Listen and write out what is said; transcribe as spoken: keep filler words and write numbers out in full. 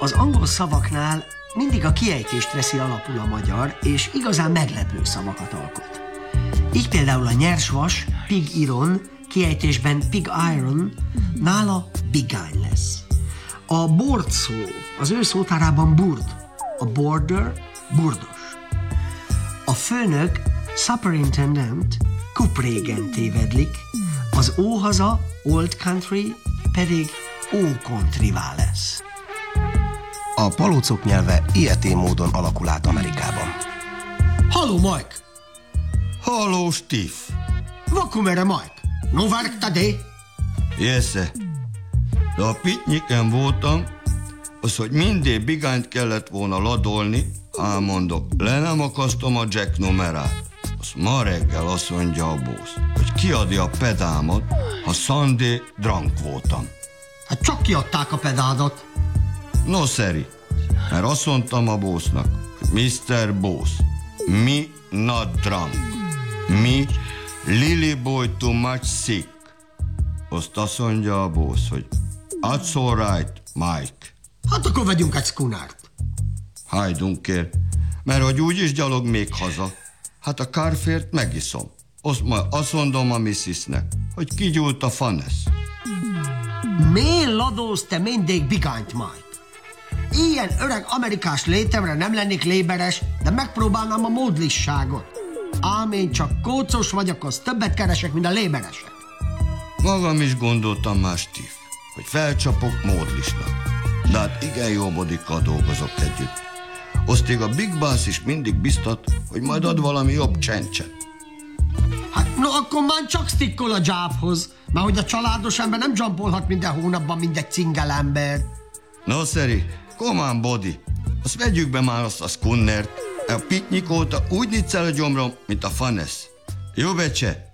Az angol szavaknál mindig a kiejtést veszi alapul a magyar, és igazán meglepő szavakat alkot. Így például a nyersvas, pig iron, kiejtésben pig iron, nála bigány lesz. A bord szó az ő szótárában burd, a border burdos. A főnök superintendent kuprégen tévedlik, az óhaza old country pedig ó-countryvá lesz. A palócok nyelve ilyetén módon alakul át Amerikában. Halló, Mike! Halló, Steve! Vakumere, Mike? No work today? Yes, sir. De a pitnyiken voltam, az, hogy mindig bigányt kellett volna ladolni, ám mondok, le nem akasztom a jack numerát. Azt ma reggel azt mondja a boss, hogy kiadja a pedámat, ha Sunday drunk voltam. Hát csak kiadták a pedádot. No, szeri, mert azt mondtam a bossnak, hogy miszter Boss, me not drunk, me Lily boy too much sick. Azt azt mondja a boss, hogy that's all right, Mike. Hát akkor vegyünk egy schoonert. Hajdunk kér, mert hogy úgyis gyalog még haza. Hát a kárfért megiszom. Azt, majd azt mondom a misszisnek, hogy kigyúlt a fanesz. Miért ladózz te mindig bigányt, Mike? Ilyen öreg amerikás létemre nem lennék léberes, de megpróbálnám a módlisságot. Ám én csak kócos vagyok, az többet keresek, mint a léberesek. Magam is gondoltam már, Steve, hogy felcsapok módlisnak. De hát igen jó bodikkal dolgozok együtt. Osztig a Big Boss is mindig biztat, hogy majd ad valami jobb csencset. Hát no, akkor már csak stickol a jobhoz, mert hogy a családos ember nem jumpolhat minden hónapban, mint egy cingel ember. No, szeri, come on, body. Azt vegyük be már azt a schoonert. A pitnyik óta úgy niccel a gyomrom, mint a fanesz. Jó becse?